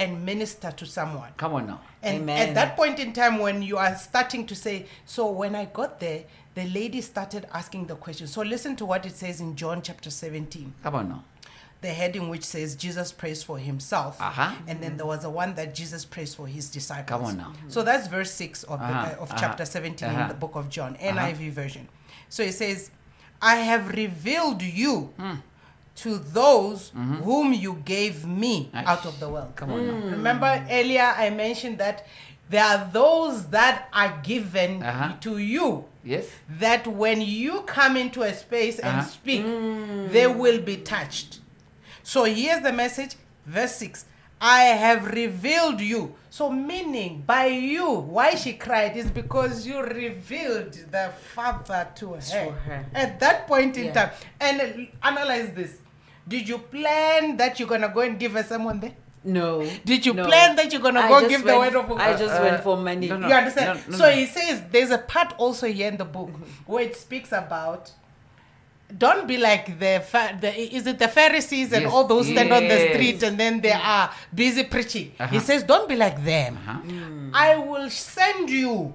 and minister to someone. Come on now. And Amen. at that point in time, when you are starting to say, so when I got there, the lady started asking the question. So listen to what it says in John chapter 17. Come on now. The heading which says Jesus prays for himself. Uh-huh. And then there was a one that Jesus prays for his disciples. Come on now. So that's verse 6 of, of chapter 17 in Uh-huh. the book of John, NIV version. So it says, I have revealed you to those whom you gave me Nice. out of the world. Come on now. Remember earlier I mentioned that there are those that are given to you, Yes. that when you come into a space and speak, they will be touched. So here's the message, verse 6. I have revealed you. So meaning by you, why she cried is because you revealed the Father to her. At that point in time. And analyze this. Did you plan that you're going to go and give her someone there? No. Did you no. plan that you're going to go give the word of God? I just went for money. no, You understand? No. So he says there's a part also here in the book where it speaks about don't be like is it the Pharisees and Yes, all those stand on the yes. street and then they are busy preaching. He says don't be like them. I will send you.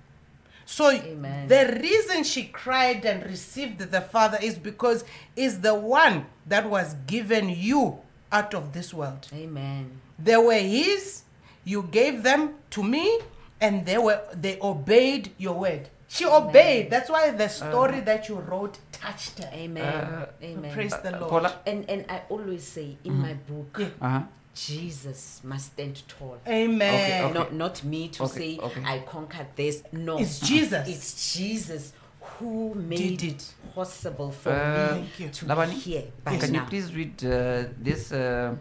So Amen. the reason she cried and received the Father is because is the one that was given you out of this world. Amen. They were his, you gave them to me, and they obeyed your word. She obeyed. That's why the story that you wrote touched her. Amen. Amen. Praise the Lord. Paula? And I always say in my book, Uh-huh. Jesus must stand tall. Amen. Okay. Not me to say I conquered this. No, It's Jesus. It's Jesus who made Did it it. possible for Thank you. me to Labani, be here by Can you now. please read this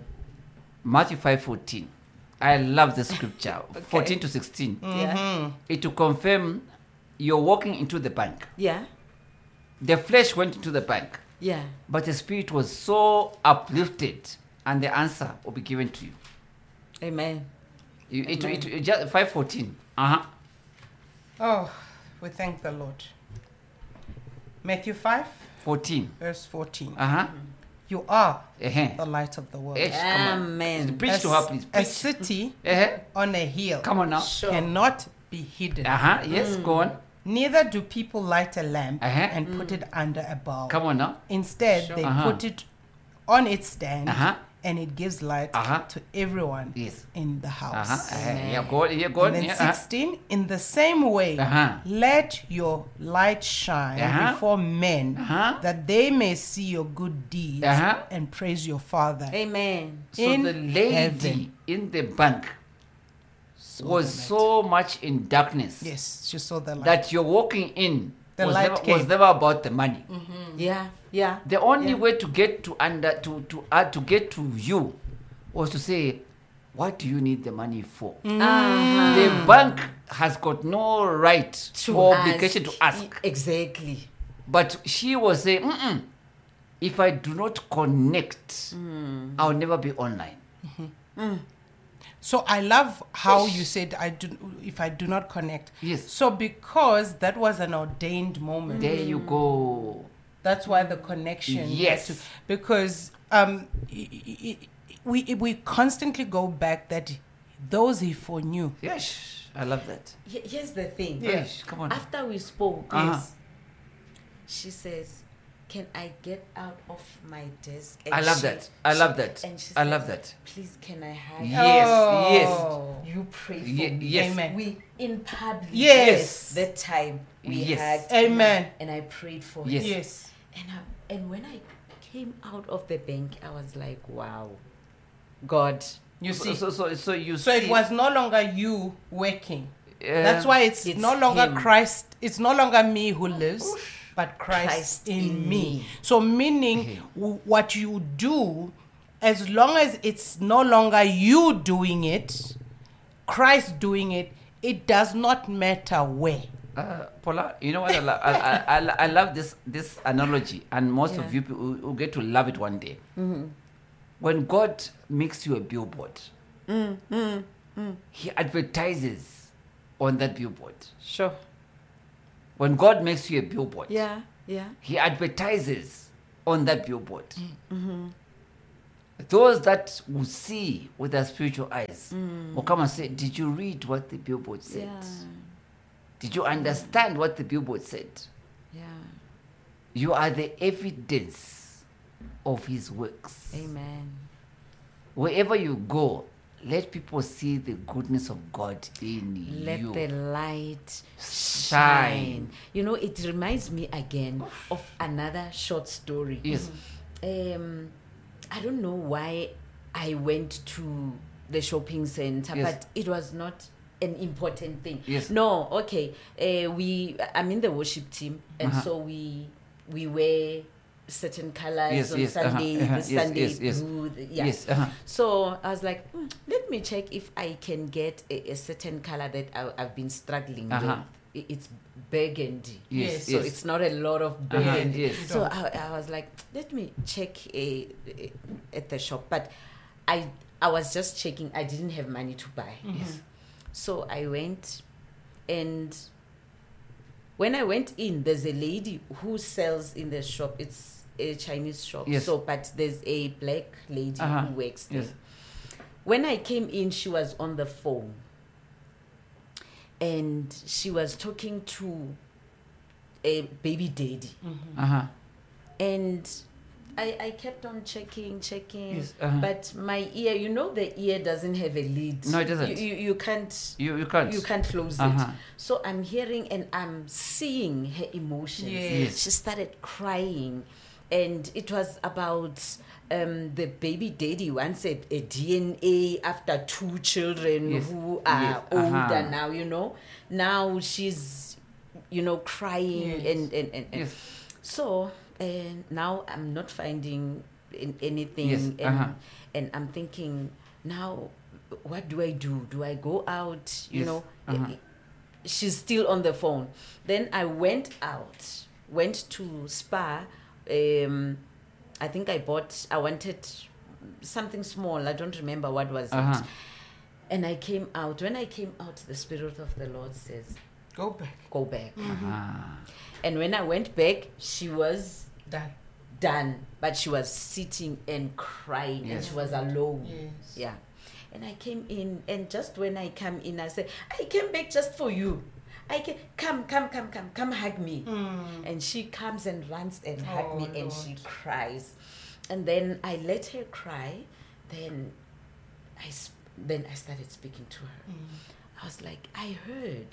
Matthew 5:14? I love the scripture. 14 to 16. Yeah. It to confirm you're walking into the bank. Yeah. The flesh went into the bank, Yeah. but the spirit was so uplifted, and the answer will be given to you. Amen. It just 5:14. Oh, we thank the Lord. Matthew 5, 14. verse 14. Uh-huh. You are Uh-huh. the light of the world. Yes, come on. Amen. Preach to her, please. A Preach. city Uh-huh. on a hill Come on now. Sure. cannot be hidden. Uh-huh. Yes, go on. Neither do people light a lamp Uh-huh. and put it under a bowl. Come on now. Instead, they Uh-huh. put it on its stand, Uh-huh. and it gives light Uh-huh. to everyone Yes. in the house. Yeah, go on. Yeah, go on. And then Yeah, 16, in the same way, let your light shine before men, that they may see your good deeds and praise your Father. Amen. So in the lady heaven. in the bank was so much in darkness Yes, she saw the light. that you're walking in The was, light never, came. was never about the money. Yeah. Yeah. The only way to get to get to you was to say, what do you need the money for? The bank has got no right or obligation to ask. Exactly. But she was saying, if I do not connect, I'll never be online. So I love how you said, if I do not connect. Yes. So because that was an ordained moment. There you go. That's why the connection. Yes. had to- because we constantly go back that those he foreknew. Yes, I love that. Here's the thing. Yes, come on. After we spoke, Yes. she says, "Can I get out of my desk?" I love that. I love that. And she I says, love that. "Please, can I have Yes, you pray for Ye- me?" yes. Amen. We in public. Yes. That time we Yes. had. Amen. And I prayed for Yes. her. Yes. And when I came out of the bank, I was like, "Wow, God." You see. So you So see, it was no longer you working. That's why it's It's no longer him. Christ. It's no longer me who lives, but Christ in me. So meaning what you do, as long as it's no longer you doing it, Christ doing it, it does not matter where. Paula, you know what? I love this analogy, and most of you will get to love it one day. When God makes you a billboard, He advertises on that billboard. Sure. When God makes you a billboard, Yeah. Yeah. He advertises on that billboard. Those that will see with their spiritual eyes will come and say, did you read what the billboard said? Yeah. Did you understand what the billboard said? Yeah. You are the evidence of his works. Amen. Wherever you go, let people see the goodness of God in Let you. the light Shine. shine. You know, it reminds me again of another short story. Yes. I don't know why I went to the shopping center, Yes. but it was not an important thing. Yes. No, okay. I'm in the worship team, and Uh-huh. so we wear certain colors Yes, on yes, Sunday. uh-huh, This yes, Sunday, yes, yes. blue. Yeah. Yes. So I was like, let me check if I can get a certain color that I've been struggling Uh-huh. with. It's burgundy. Yes. So it's not a lot of burgundy. Yes. So I was like, let me check at the shop. But I was just checking. I didn't have money to buy. Yes. So I went, and when I went in, there's a lady who sells in the shop. It's a Chinese shop. Yes. So, but there's a black lady Uh-huh. who works there. Yes. When I came in, she was on the phone. And she was talking to a baby daddy. Uh-huh. And I kept on checking, Yes, uh-huh. but my ear, you know, the ear doesn't have a lid. No, it doesn't. You can't. You can't. You can't close Uh-huh. it. So I'm hearing and I'm seeing her emotions. Yes. She started crying, and it was about the baby daddy wants a DNA after 2 children Yes. who are Yes. older Uh-huh. now. You know, now she's crying Yes. and Yes. so now I'm not finding anything, Yes, uh-huh. and I'm thinking now, what do I do? Do I go out? You Yes, know, uh-huh. she's still on the phone. Then I went out, went to Spar. I think I wanted something small. I don't remember what was Uh-huh. it. And I came out. When I came out, the Spirit of the Lord says, Go back. go back. Ah. And when I went back, she was Done. done, but she was sitting and crying, and Yes. she was alone. Yes. Yeah. And I came in, and just when I come in, I said, I came back just for you. Come, hug me. And she comes and runs and hug me, and she Lord. cries. And then I let her cry. Then I started speaking to her. I was like, I heard,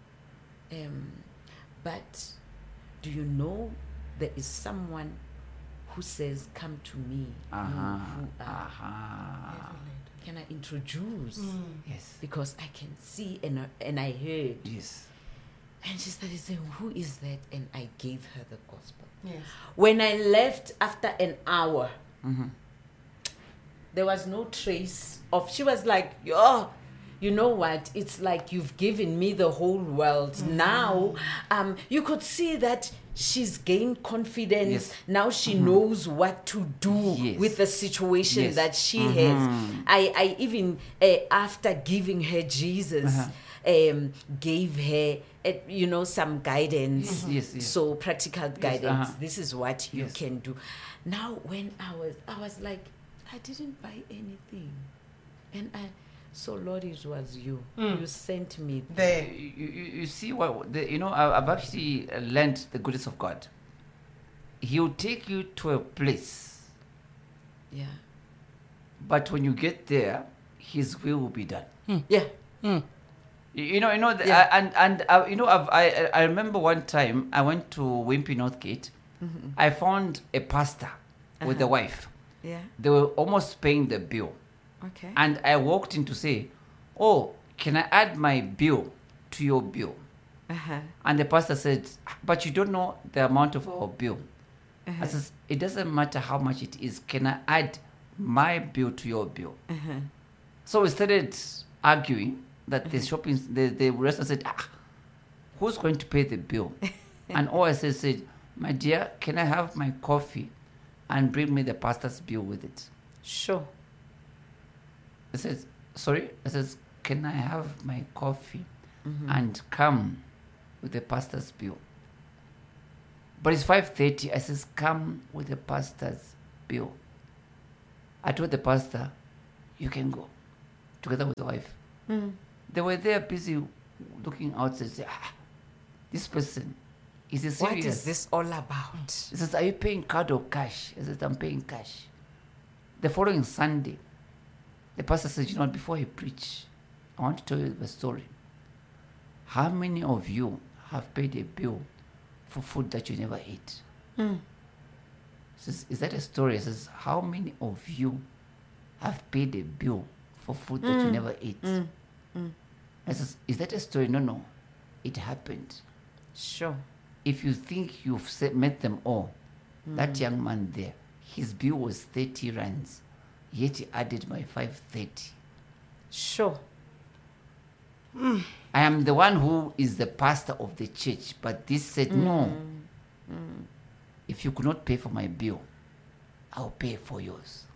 but do you know there is someone who says, come to me. Uh-huh. You can I introduce? Yes. Because I can see and I heard. Yes. And she started saying, who is that? And I gave her the gospel. Yes. When I left after an hour, Mm-hmm. there was no trace of, she was like, oh, you know what? It's like you've given me the whole world. Now, you could see that she's gained confidence. Yes. Now she knows what to do Yes. with the situation Yes. that she has. I even, after giving her Jesus, gave her, some guidance. Yes. So practical guidance. uh-huh. This is what you Yes. can do. Now, when I was like, I didn't buy anything, and so Lord, it was you. You sent me. There. You see what I've actually learned the goodness of God. He'll take you to a place, Yeah. but when you get there, His will be done. Yeah. Yeah. I remember one time I went to Wimpy Northgate. I found a pastor with a wife. Yeah. They were almost paying the bill. Okay. And I walked in to say, oh, can I add my bill to your bill? Uh-huh. And the pastor said, but you don't know the amount of our bill. I said, it doesn't matter how much it is. Can I add my bill to your bill? So we started arguing that the restaurant said, who's going to pay the bill? And all I said, my dear, can I have my coffee and bring me the pastor's bill with it? Sure. I said, sorry? I said, can I have my coffee and come with the pastor's bill? But it's 5:30. I says, come with the pastor's bill. I told the pastor, you can go, together with the wife. They were there busy looking out and say, this person, is he serious? What is this all about? He says, are you paying card or cash? I said, I'm paying cash. The following Sunday, the pastor said, you know, before he preached, I want to tell you the story. How many of you have paid a bill for food that you never ate? He says, is that a story? He says, how many of you have paid a bill for food that you never ate? I says, is that a story? No. It happened. Sure. If you think you've met them all, that young man there, his bill was 30 rands, yet he added my 530. Sure. I am the one who is the pastor of the church, but this said, no. If you could not pay for my bill, I'll pay for yours.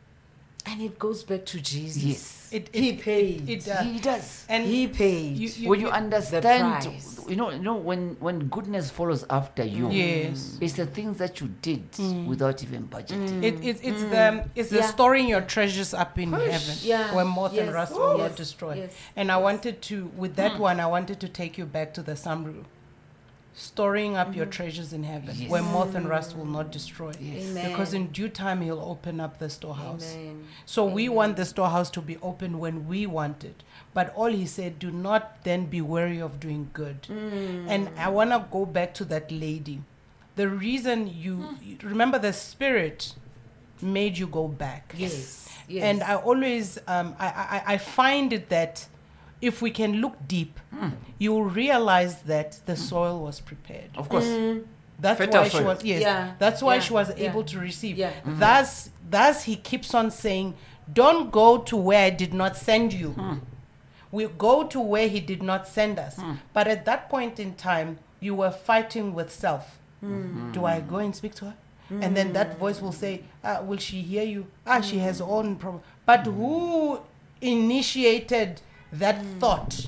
And it goes back to Jesus. Yes. He paid. He does. And He paid. When you understand, price. you know, when goodness follows after you, Yes. it's the things that you did without even budgeting. It's the storing your treasures up in heaven, Yeah. where moth and Yes. rust will Yes. not destroy. Yes. And I wanted to, with that one, I wanted to take you back to the Samru. Storing up your treasures in heaven, Yes. where moth and rust will not destroy. Yes. Amen. Because in due time, He'll open up the storehouse. Amen. So we want the storehouse to be open when we want it. But all He said, do not then be weary of doing good. And I want to go back to that lady. The reason you remember, the Spirit made you go back. Yes. Yes. And I always, I find it that if we can look deep, you will realize that the soil was prepared. Of course. That's Fertile why she soil. was, yes, Yeah. that's why Yeah. she was Yeah. able to receive. Yeah. Thus He keeps on saying, don't go to where I did not send you. We go to where He did not send us. But at that point in time, you were fighting with self. Do I go and speak to her? And then that voice will say, will she hear you? She has her own problem. But who initiated that thought?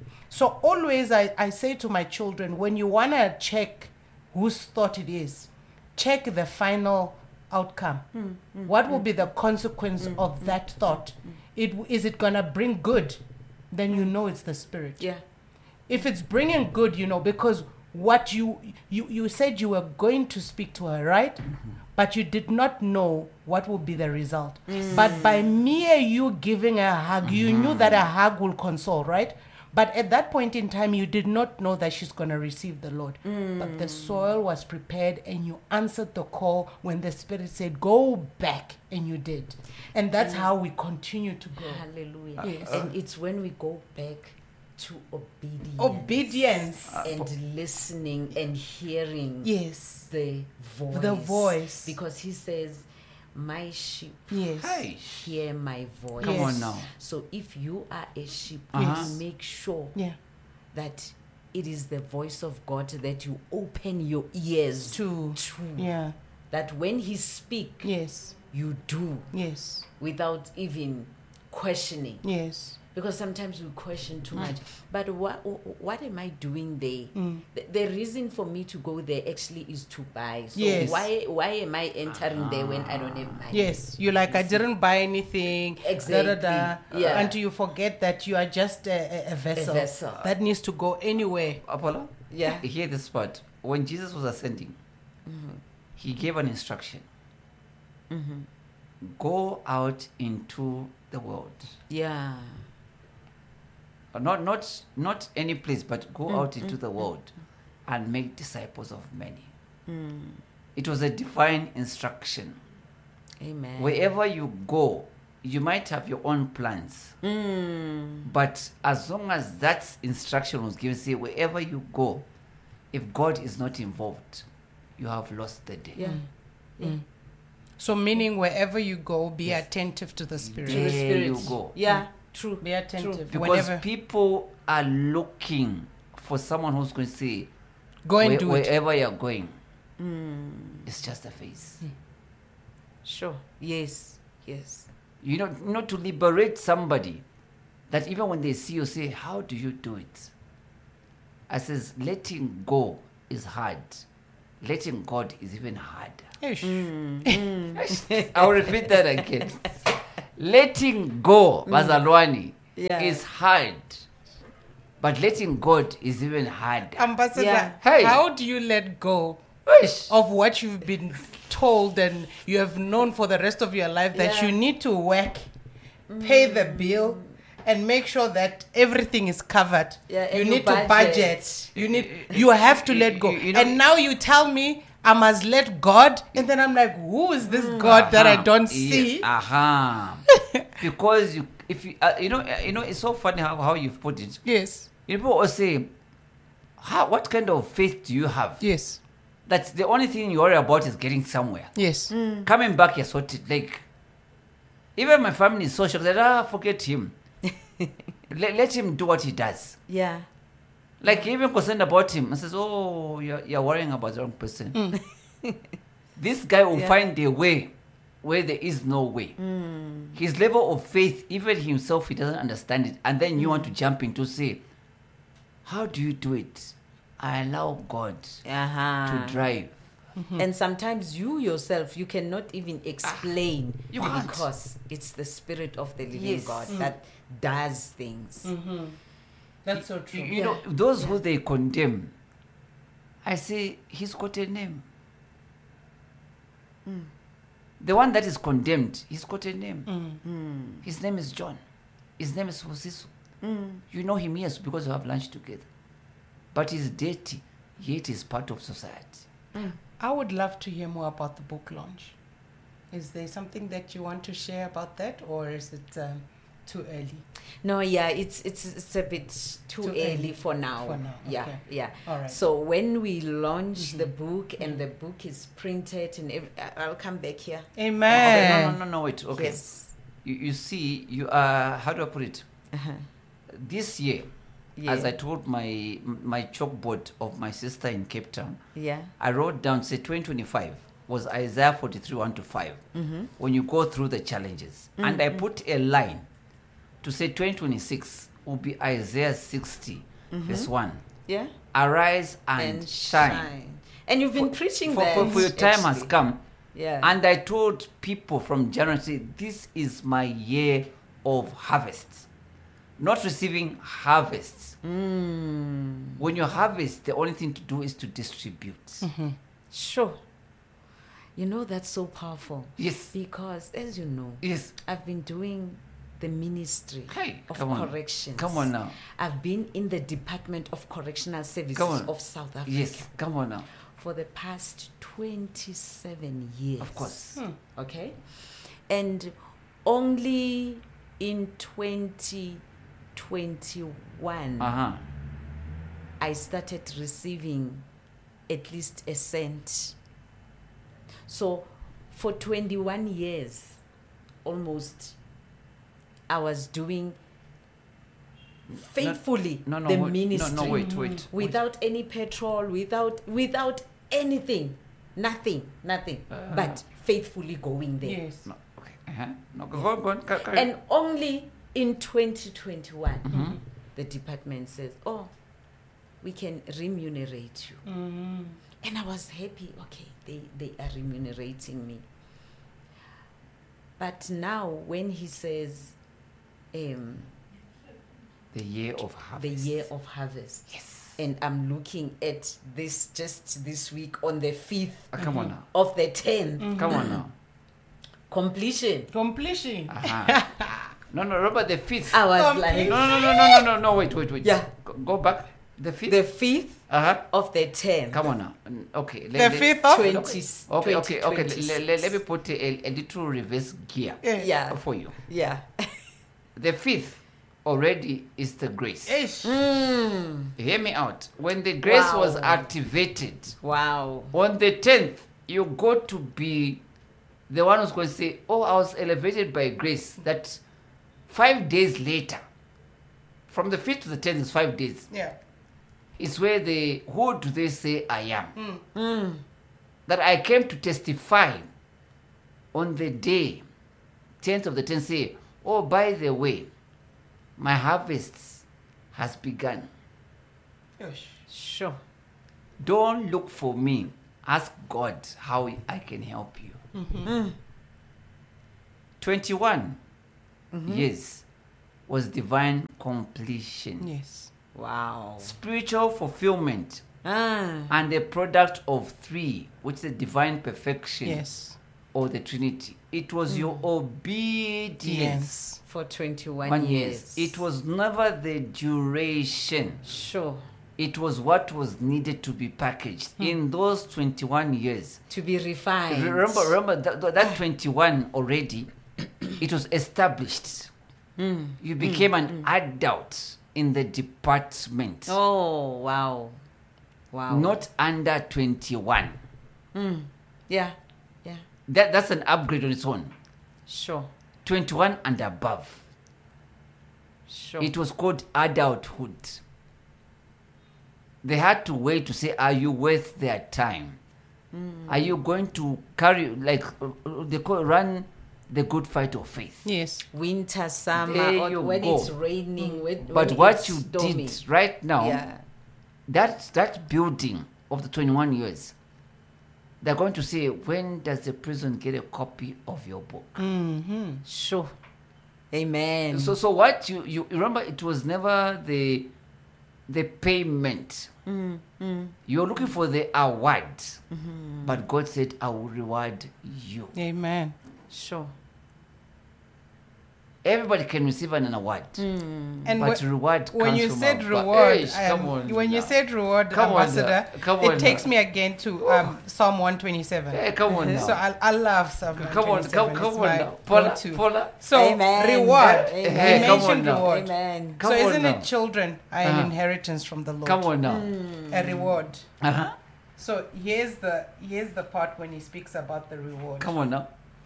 So always I say to my children, when you want to check whose thought it is, check the final outcome. What will be the consequence of that thought? Is it going to bring good? Then you know it's the Spirit. Yeah. If it's bringing good, you know, because what you said you were going to speak to her, right? But you did not know what will be the result. But by mere you giving a hug, you knew that a hug will console, right? But at that point in time, you did not know that she's going to receive the Lord. But the soil was prepared, and you answered the call when the Spirit said, go back, and you did. And that's how we continue to grow. Hallelujah. Yes. And it's when we go back to obedience. Obedience. And listening and hearing Yes. the voice. The voice. Because He says, my sheep Yes. Hey. hear my voice. Come Yes. on now. So if you are a sheep, Yes. make sure Yeah. that it is the voice of God that you open your ears To. Yeah. That when He speaks, Yes. you do Yes. without even questioning. Yes. Because sometimes we question too much. But what am I doing there? The reason for me to go there actually is to buy. So Yes. why am I entering there when I don't have money? Yes, you're like, I didn't buy anything. Exactly. Yeah. Until you forget that you are just a vessel, vessel. that needs to go anywhere. Apollo? Yeah. Hear this part. When Jesus was ascending, He gave an instruction. Go out into the world. Yeah. Not any place, but go out into the world and make disciples of many. It was a divine instruction. Amen. Wherever you go, you might have your own plans. But as long as that instruction was given, say, wherever you go, if God is not involved, you have lost the day. Yeah. So, meaning wherever you go, be Yes. attentive to the Spirit. To the There Spirit. you go. Yeah. True. Be attentive. Because Whenever, people are looking for someone who's going to say, go and do it. wherever you're going, it's just a phase. Sure. Yes. Yes. You know, to liberate somebody, that even when they see you, say, how do you do it? I says, letting go is hard, letting God is even harder. Ish. I'll repeat that again. Letting go, Bazalwani, Yeah. is hard. But letting God is even harder. Ambassador, Yeah. Hey. how do you let go Ish. of what you've been told and you have known for the rest of your life that Yeah. you need to work, pay the bill, and make sure that everything is covered? Yeah, and you you need to budget. budget. You have to let go. you know- And now you tell me I must let God, and then I'm like, who is this God that I Uh-huh. don't Yes, see? Because if you it's so funny how you've put it. Yes, People always say, what kind of faith do you have? yes, That's the only thing you worry about is getting somewhere. yes. Coming back, you're sorted. Like, even my family is so shocked that, forget him. Let him do what he does. Yeah. Like, even concerned about him, I says, oh, you're worrying about the wrong person. This guy will Yeah. find a way where there is no way. His level of faith, even himself, he doesn't understand it. And then you want to jump in to say, how do you do it? I allow God Uh-huh. to drive. And sometimes you yourself, you cannot even explain You can't. because it's the Spirit of the living Yes. God that does things. That's so true. You know, those who they condemn, I say, he's got a name. The one that is condemned, he's got a name. His name is John. His name is Hosiso. You know him, yes, because you have lunch together. But he's dirty, yet he's part of society. I would love to hear more about the book launch. Is there something that you want to share about that, or is it too early? No, yeah, it's a bit too Too early early for now. for now, Yeah, okay. yeah. All right. So when we launch the book and the book is printed and I'll come back here. Amen. No, wait. Okay. Yes. You see, you are, how do I put it? Uh-huh. This year, Yeah. as I told my chalkboard of my sister in Cape Town, Yeah. I wrote down, say 2025 was Isaiah 43, 1-5. When you go through the challenges. And I put a line to say 2026 will be Isaiah 60, verse 1. Yeah. Arise and shine. And you've been preaching that. For your time has actually. come. Yeah. And I told people from January, say, this is my year of harvest. Not receiving harvests. When you harvest, the only thing to do is to distribute. Sure. You know, that's so powerful. Yes. Because, as you know, Yes. I've been doing the ministry Hey, of come on. corrections. Come on now. I've been in the Department of Correctional Services Come on. of South Africa Yes. Come on now. for the past 27 years. Of course. Okay? And only in 2021, Uh-huh. I started receiving at least a cent. So for 21 years, almost, I was doing faithfully No, the wait. ministry No, wait. without any petrol, without anything, nothing, but faithfully going there. Yes. No, okay. Uh-huh. No, go on. Carry And only in 2021, the department says, oh, we can remunerate you. And I was happy, okay, they are remunerating me. But now when he says the year of harvest. the year of harvest, Yes. and I'm looking at this just this week on the 5th Come on now. of the 10th, Come on now. Completion. Uh-huh. No, Robert, the 5th. I was Complete. like, No, wait. Yeah. Go back. The 5th? the 5th Uh-huh. of the 10th, Come on now. Okay. The 5th of 20, Okay. 2026. Let me put a little reverse gear Yeah, for you. yeah. The 5th already is the grace. Ish. Hear me out. When the grace was Wow. activated, Wow. on the 10th, you got to be the one who's going to say, oh, I was elevated by grace. That 5 days later, from the 5th to the 10th is 5 days. Yeah. It's where who do they say I am? That I came to testify on the day, 10th of the 10th, say, oh, by the way, my harvest has begun. Ish. Sure. Don't look for me. ask God how I can help you. 21 years was divine completion, Yes. Wow. spiritual fulfillment, Ah. and a product of 3, which is the divine perfection Yes. or the Trinity. It was your obedience. Yes. For 21 1 years. It was never the duration. Sure. It was what was needed to be packaged in those 21 years. To be refined. Remember that 21 already, it was established. You became an adult in the department, Oh, wow. Wow. not under 21. Yeah. Yeah. That's an upgrade on its own. Sure. 21 and above. Sure. It was called adulthood. They had to wait to say, are you worth their time? Are you going to carry, like, they call run the good fight of faith? Yes. Winter, summer, There or you when go. it's raining. But when what it's you stormy. did right now, Yeah. that building of the 21 years, they're going to say, when does the prison get a copy of your book? Sure. Amen. So what you remember, it was never the payment. You're looking for the award, but God said, I will reward you. Amen. Sure. Everybody can receive an award, And but wh- reward when comes you from said above. reward, Eish, come on when you now. said reward, Come on Ambassador, now. Come it on takes now. me again to Psalm 127. Hey, come on now. So I love Psalm come on, 127. come It's on my now. Paula, go-to. Paula. So Amen. reward. Amen. You Hey, come on mentioned now. reward. Amen. Come So on isn't now. it children are an inheritance from the Lord? Come on now. A reward. Uh-huh. So here's the part when he speaks about the reward. Come on now.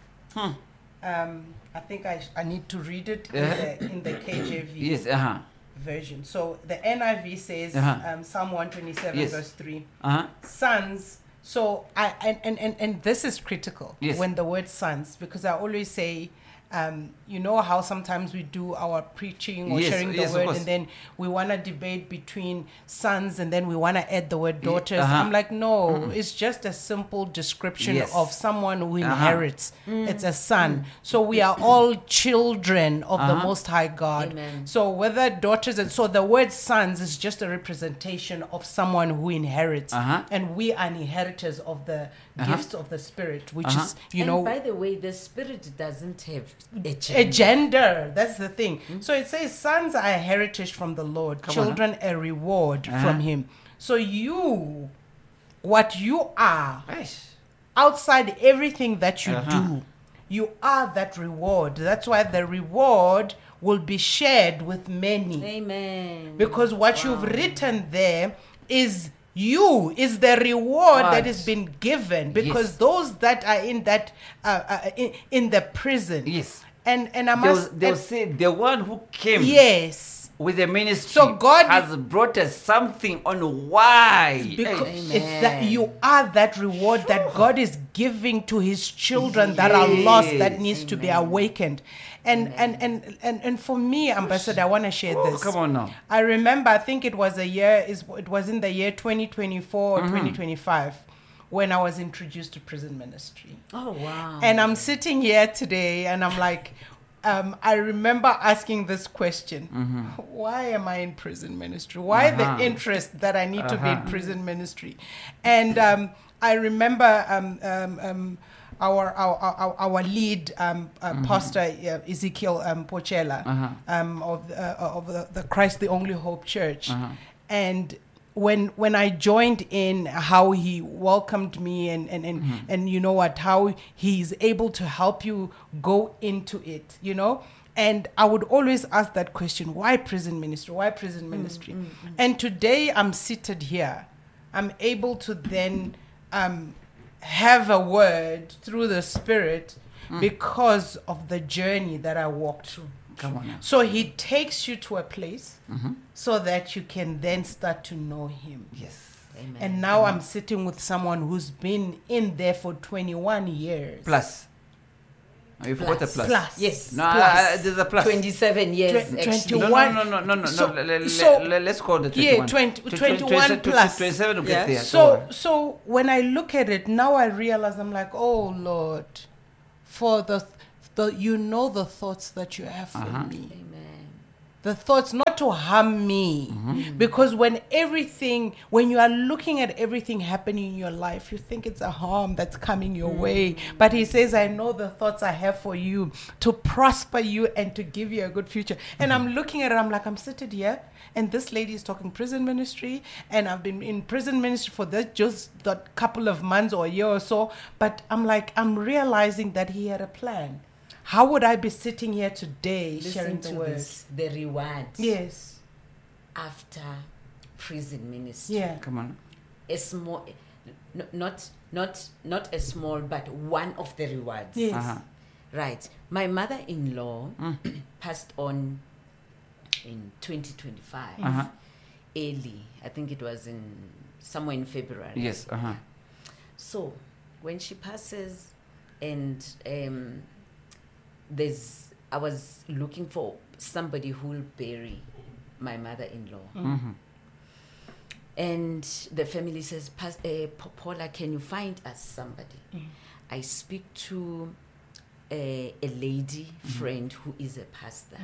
I think I need to read it in the KJV Yes, uh-huh. version. So the NIV says Psalm 127 Yes. verse 3. Uh-huh. Sons. So and this is critical Yes. when the word sons, because I always say, you know how sometimes we do our preaching or Yes, sharing the yes, of word, course. and then we want to debate between sons, and then we want to add the word daughters. uh-huh. I'm like, no, it's just a simple description Yes. of someone who inherits. It's a son. So we are all children of the Most High God. Amen. So whether daughters, and so the word sons is just a representation of someone who inherits, and we are inheritors of the gifts of the Spirit, which is, you and know, by the way, the spirit doesn't have a a gender. gender. That's the thing. So it says, sons are a heritage from the Lord, Come on, children a reward from Him. So you, what you are, Eish. outside everything that you do, you are that reward. That's why the reward will be shared with many. Amen. Because what you've written there is the reward that Right. has been given, because Yes. those that are in that in the prison, Yes. and I must They'll say the one who came yes, with the ministry So God- has brought us something on why. because Eish. it's that you are that reward that God is giving to His children that are lost, that Yes. needs to be awakened. And for me, Ambassador, I want to share this. Come on now. I remember, I think it was in the year 2024 or 2025 when I was introduced to prison ministry. Oh, wow. And I'm sitting here today and I'm like, I remember asking this question: why am I in prison ministry? Why the interest that I need to be in prison ministry? And I remember our lead pastor Ezekiel Pochela of the Christ the Only Hope Church, and when I joined in, how he welcomed me and you know what, how he's able to help you go into it, you know. And I would always ask that question: why prison ministry? Why prison ministry? And today I'm seated here. I'm able to then have a word through the Spirit because of the journey that I walked through. Come on now. So He takes you to a place so that you can then start to know Him. Yes. Amen. And now I'm sitting with someone who's been in there for 21 years. Plus. You forgot the plus. Plus. Yes. No, plus. there's a plus. 27 years. Twen- actually. 21. No. So- Let's call the 21. Yeah, 21 plus. 27 will Yeah. get there. So when I look at it now, I realize I'm like, oh Lord, for the the thoughts that you have for me. Amen. The thoughts not to harm me. Because when you are looking at everything happening in your life, you think it's a harm that's coming your way. But he says, I know the thoughts I have for you to prosper you and to give you a good future. And I'm looking at it, I'm sitting here, and this lady is talking prison ministry, and I've been in prison ministry for just that couple of months or a year or so. But I'm realizing that he had a plan. How would I be sitting here today sharing Listen the to word? this, the reward Yes. after prison ministry. Yeah. Come on. A small, not a small, but one of the rewards. Yes. Uh-huh. Right. My mother-in-law passed on in 2025. Uh-huh. Early. I think it was somewhere in February. Yes. Uh-huh. So when she passes, and I was looking for somebody who will bury my mother-in-law. Mm-hmm. And the family says, Paula, can you find us somebody? I speak to a lady friend who is a pastor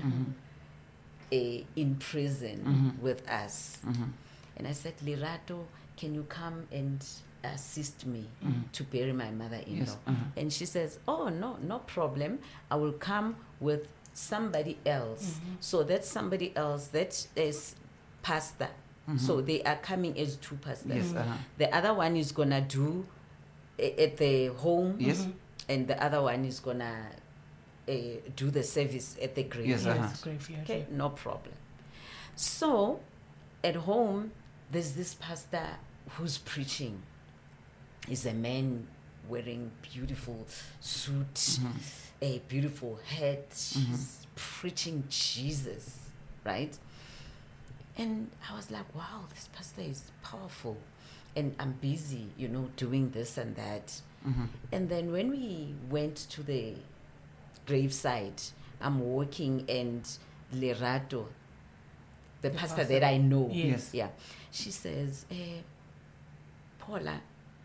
in prison with us. And I said, Lerato, can you come and assist me to bury my mother-in-law? Yes. And she says, oh, no problem. I will come with somebody else. So that's somebody else that is pastor. So they are coming as two pastors. Yes. The other one is going to do at the home. Yes. And the other one is going to do the service at the grave. Yes. Yes, graveyard, Okay, no problem. So at home, there's this pastor who's preaching. He's a man wearing beautiful suit, a beautiful hat. He's preaching Jesus, right? And I was like, wow, this pastor is powerful. And I'm busy, doing this and that. And then when we went to the graveside, I'm walking, and Lerato, the pastor that I know, Yes. yeah, she says, Paula,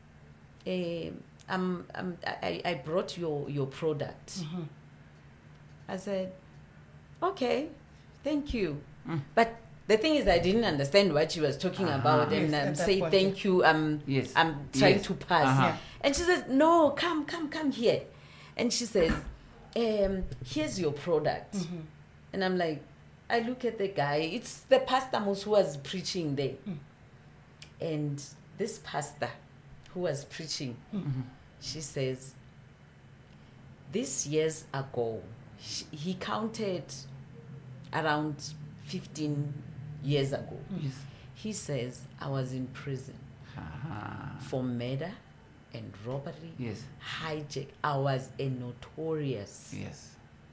I brought your product. I said, okay, thank you. But the thing is, I didn't understand what she was talking about, and Yes, at that say point, thank you. Yes. I'm trying Yes. to pass. Uh-huh. And she says, no, come here. And she says, here's your product. And I'm like, I look at the guy. It's the pastor who was preaching there. And this pastor who was preaching, she says, this years ago, he counted around 15 years ago. Yes. He says, I was in prison for murder and robbery, Yes. hijack. I was a notorious Yes.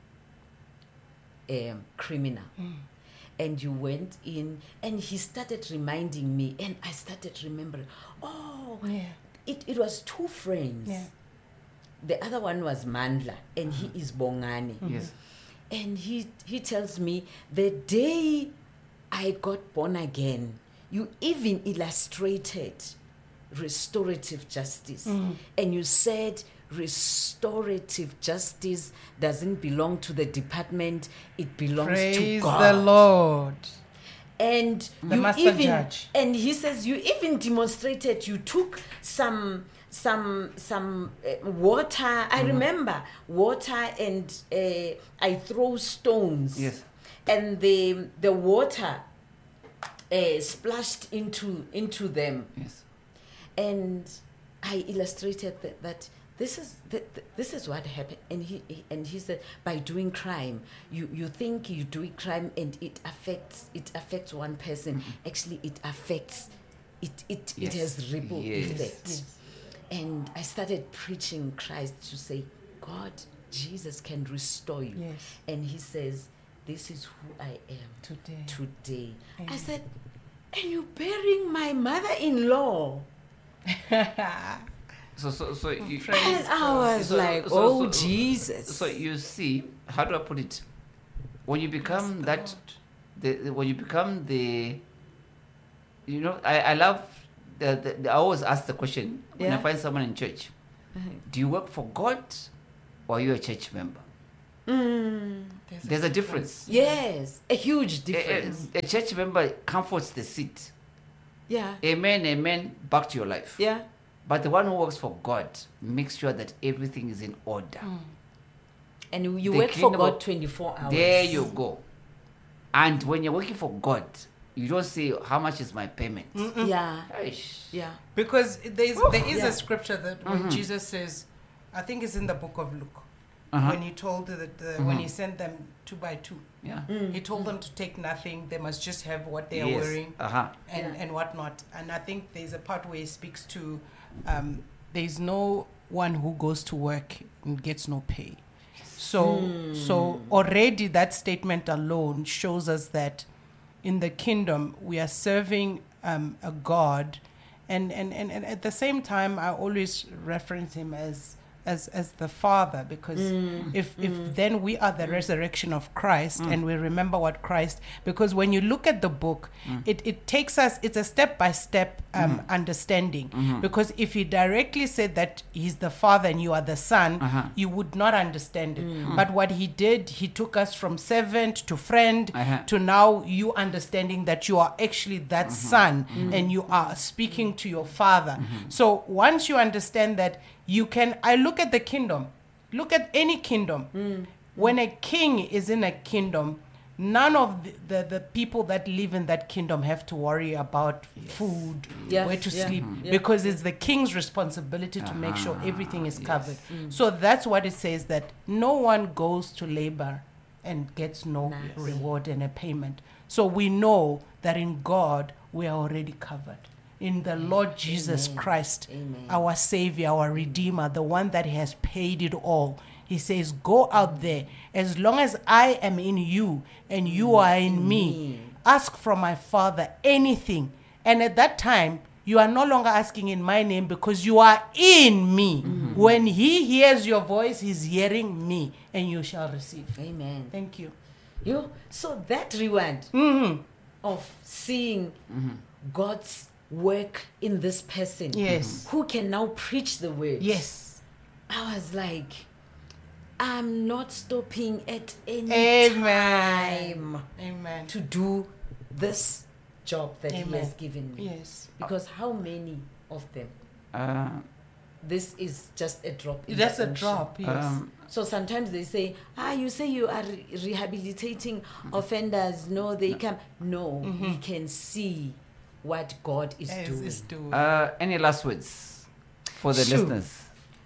criminal. And you went in, and he started reminding me, and I started remembering, it was two friends. Yeah. The other one was Mandla, and he is Bongani. Yes. And he tells me, the day I got born again, you even illustrated restorative justice. And you said restorative justice doesn't belong to the department, it belongs to Praise God. the Lord. And The you master even, judge. and he says, you even demonstrated, you took some water. I remember water, and I throw stones. Yes. And the water splashed into them. Yes. And I illustrated that this is what happened. And he said, by doing crime, you think you're doing crime and it affects one person. Actually, it affects it Yes. has ripple Yes. effect. Yes. And I started preaching Christ to say, God, Jesus can restore you. Yes. And he says, this is who I am today. I Amen. said, and you're burying my mother-in-law. So you, And I was like, Jesus. So you see, how do I put it? When you become that, when you become the, you know, I love. I always ask the question when I find someone in church: do you work for God, or are you a church member? There's a difference. Yes, a huge difference. A church member comforts the seat. Yeah. Amen, amen. Back to your life. Yeah. But the one who works for God makes sure that everything is in order. And you The work for kingdom God of- 24 hours. There you go. And when you're working for God, you don't say, how much is my payment? Yeah. Eish. Yeah. Because there is Yeah. a scripture that when Jesus says, I think it's in the book of Luke, when he told that when he sent them 2 by 2, Yeah. he told them to take nothing. They must just have what they are Yes. wearing Uh-huh. and whatnot. And I think there's a part where he speaks to there's no one who goes to work and gets no pay. So already that statement alone shows us that in the kingdom we are serving a God, and at the same time I always reference him as the Father, because if then we are the resurrection of Christ and we remember what Christ, because when you look at the book, it takes us, it's a step-by-step understanding, because if he directly said that he's the Father and you are the Son, you would not understand it. But what he did, he took us from servant to friend to now you understanding that you are actually that Son and you are speaking to your Father. So once you understand that, you can, I look at the kingdom, look at any kingdom. When a king is in a kingdom, none of the people that live in that kingdom have to worry about food, where to sleep, because it's the king's responsibility to make sure everything is covered. So that's what it says, that no one goes to labor and gets no reward and a payment. So we know that in God we are already covered. In the Lord Jesus Christ, our Savior, our Redeemer, the one that has paid it all. He says, go out there. As long as I am in you and you are in me, ask from my Father anything. And at that time, you are no longer asking in my name, because you are in me. When he hears your voice, he's hearing me, and you shall receive. Amen. Thank you. So that reward of seeing God's work in this person, Yes. who can now preach the word. Yes. I was like, I'm not stopping at any Amen. time Amen. to do this job that he Amen. has given me. Yes. Because how many of them? This is just a drop in That's the a ocean. drop, yes. So sometimes they say, you say you are rehabilitating offenders. No, they come. No, we can see what God is doing. Is doing. Any last words for the Shoo. listeners?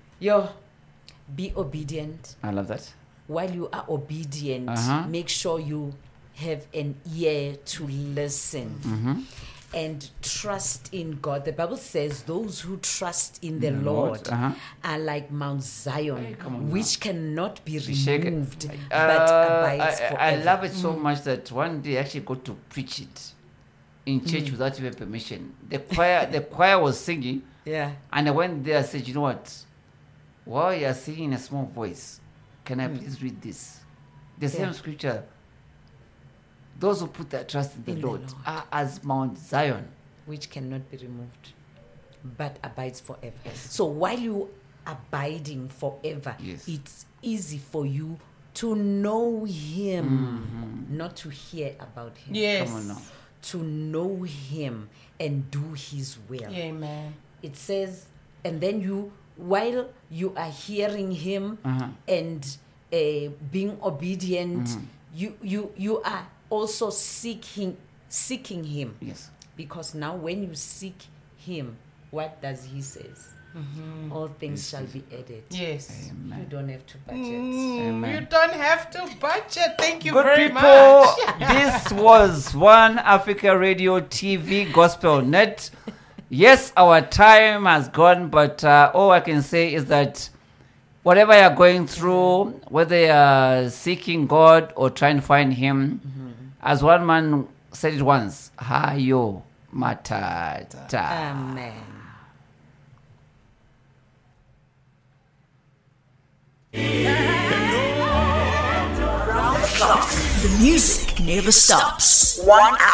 Be obedient. I love that. While you are obedient, make sure you have an ear to listen. And trust in God. The Bible says those who trust in the Lord are like Mount Zion, which cannot be removed, but abides forever. I love it so much that one day I actually got to preach it in church without even permission. The choir was singing, and I went there and said, you know what? While you are singing in a small voice, can I please read this? The same scripture. Those who put their trust in the Lord are as Mount Zion, which cannot be removed, but abides forever. So while you abiding forever, it's easy for you to know Him, not to hear about Him. Yes. Come on now. To know Him and do His will. Amen. It says, and then while you are hearing Him and being obedient, you are also seeking Him. Yes. Because now when you seek Him, what does He says? All things shall be added. Yes. You don't have to budget. You don't have to budget. Thank you Good very people, much. this was One Africa Radio TV Gospel Net. Yes, our time has gone, but all I can say is that whatever you're going through, whether you're seeking God or trying to find Him, as one man said it once, Hayo Matata. Amen. The music never stops. 1 hour.